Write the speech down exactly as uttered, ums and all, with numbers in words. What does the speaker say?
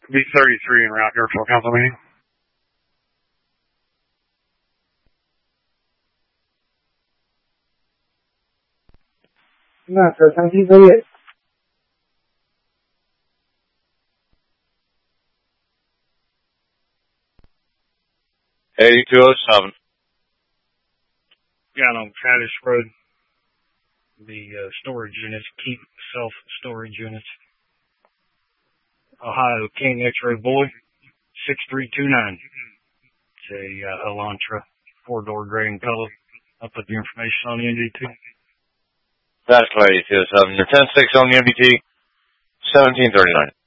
B thirty-three en route here for a council meeting. No, sir, seventeen thirty-eight. eighty-two oh seven. Got on Travis Road. The uh, storage units, keep self-storage units. Ohio King X-Ray Boy, six three two nine. It's a uh, Elantra, four-door gray in color. I'll put the information on the N D T. That's eighty-two oh seven. You're ten six on the M D T, seventeen thirty-nine.